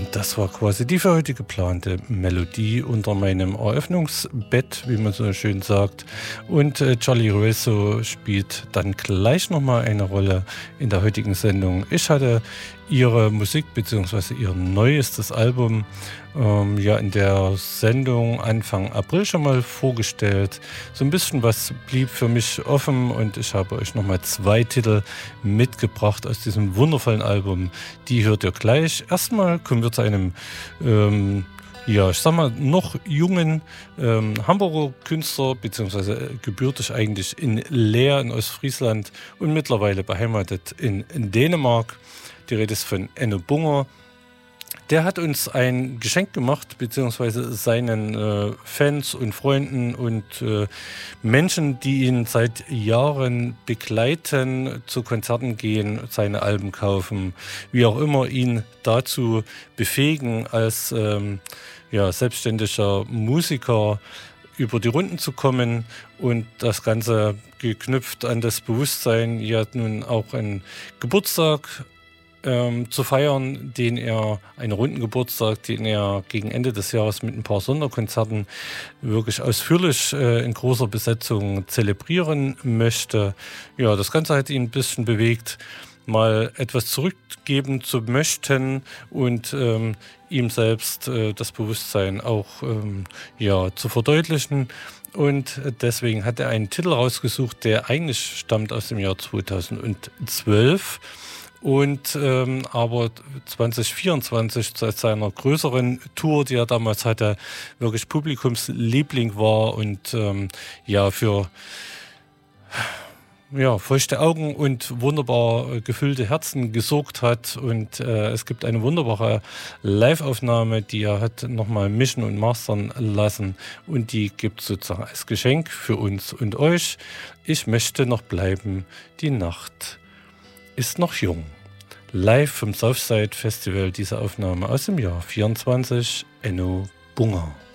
Das war quasi die für heute geplante Melodie unter meinem Eröffnungsbett, wie man so schön sagt. Und Charlie Russo spielt dann gleich nochmal eine Rolle in der heutigen Sendung. Ich hatte ihre Musik bzw. ihr neuestes Album in der Sendung Anfang April schon mal vorgestellt. So ein bisschen was blieb für mich offen und ich habe euch nochmal 2 Titel mitgebracht aus diesem wundervollen Album. Die hört ihr gleich. Erstmal kommen wir zu einem noch jungen Hamburger Künstler, beziehungsweise gebürtig eigentlich in Leer in Ostfriesland und mittlerweile beheimatet in Dänemark. Die Rede ist von Enno Bunger. Der hat uns ein Geschenk gemacht, beziehungsweise seinen Fans und Freunden und Menschen, die ihn seit Jahren begleiten, zu Konzerten gehen, seine Alben kaufen, wie auch immer, ihn dazu befähigen, als selbstständiger Musiker über die Runden zu kommen und das Ganze geknüpft an das Bewusstsein, ja nun auch einen Geburtstag zu feiern, einen runden Geburtstag, den er gegen Ende des Jahres mit ein paar Sonderkonzerten wirklich ausführlich in großer Besetzung zelebrieren möchte. Ja, das Ganze hat ihn ein bisschen bewegt, mal etwas zurückgeben zu möchten und ihm selbst das Bewusstsein auch zu verdeutlichen. Und deswegen hat er einen Titel rausgesucht, der eigentlich stammt aus dem Jahr 2012. Und aber 2024 zu seiner größeren Tour, die er damals hatte, wirklich Publikumsliebling war und für feuchte Augen und wunderbar gefüllte Herzen gesorgt hat. Und es gibt eine wunderbare Live-Aufnahme, die er hat nochmal mischen und mastern lassen. Und die gibt es sozusagen als Geschenk für uns und euch. Ich möchte noch bleiben, die Nacht ist noch jung. Live vom Southside Festival, diese Aufnahme aus dem Jahr 24, Enno Bunger.